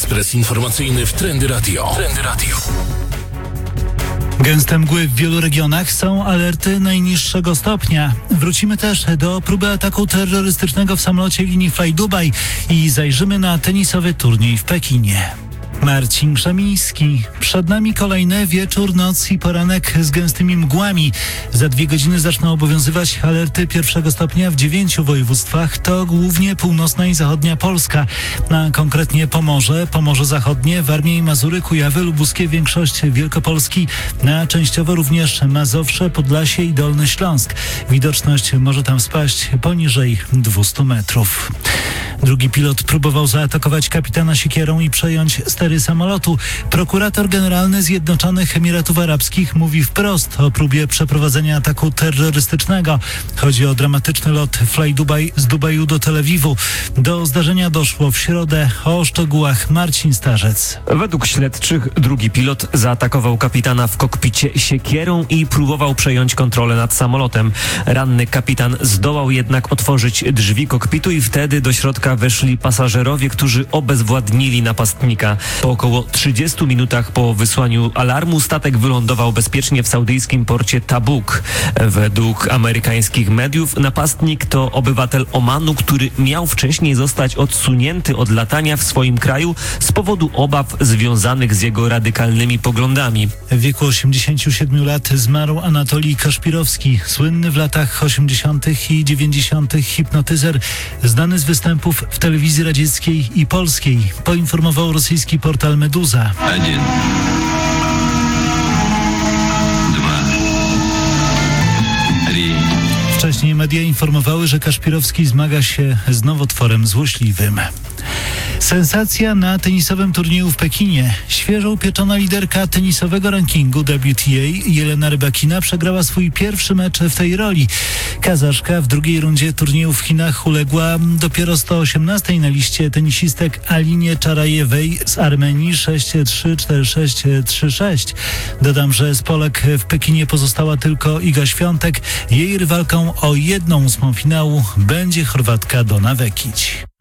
Ekspres informacyjny w Trendy Radio. Gęste mgły w wielu regionach, są alerty najniższego stopnia. Wrócimy też do próby ataku terrorystycznego w samolocie linii Fly Dubai i zajrzymy na tenisowy turniej w Pekinie. Marcin Krzemiński. Przed nami kolejny wieczór, noc i poranek z gęstymi mgłami. Za 2 godziny zaczną obowiązywać alerty 1 stopnia w 9 województwach. To głównie północna i zachodnia Polska. Konkretnie Pomorze Zachodnie, Warmia i Mazury, Kujawy, Lubuskie, większość Wielkopolski, częściowo również Mazowsze, Podlasie i Dolny Śląsk. Widoczność może tam spaść poniżej 200 metrów. Drugi pilot próbował zaatakować kapitana siekierą i przejąć stery samolotu. Prokurator generalny Zjednoczonych Emiratów Arabskich mówi wprost o próbie przeprowadzenia ataku terrorystycznego. Chodzi o dramatyczny lot Fly Dubai z Dubaju do Tel Awiwu. Do zdarzenia doszło w środę. O szczegółach Marcin Starzec. Według śledczych drugi pilot zaatakował kapitana w kokpicie siekierą i próbował przejąć kontrolę nad samolotem. Ranny kapitan zdołał jednak otworzyć drzwi kokpitu i wtedy do środka weszli pasażerowie, którzy obezwładnili napastnika. Po około 30 minutach po wysłaniu alarmu statek wylądował bezpiecznie w saudyjskim porcie Tabuk. Według amerykańskich mediów napastnik to obywatel Omanu, który miał wcześniej zostać odsunięty od latania w swoim kraju z powodu obaw związanych z jego radykalnymi poglądami. W wieku 87 lat zmarł Anatolij Kaszpirowski, słynny w latach 80. i 90. hipnotyzer, znany z występów w telewizji radzieckiej i polskiej, poinformował rosyjski portal Meduza. Wcześniej media informowały, że Kaszpirowski zmaga się z nowotworem złośliwym. Sensacja na tenisowym turnieju w Pekinie. Świeżo upieczona liderka tenisowego rankingu WTA Jelena Rybakina przegrała swój pierwszy mecz w tej roli. Kazaszka w drugiej rundzie turnieju w Chinach uległa dopiero 118 na liście tenisistek Alinie Czarajewej z Armenii 6-3, 4-6, 3-6. Dodam, że z Polek w Pekinie pozostała tylko Iga Świątek. Jej rywalką o 1/8 finału będzie Chorwatka Dona Vekić.